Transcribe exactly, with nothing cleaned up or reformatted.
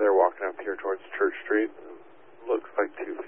they're walking up here towards Church Street. Looks like two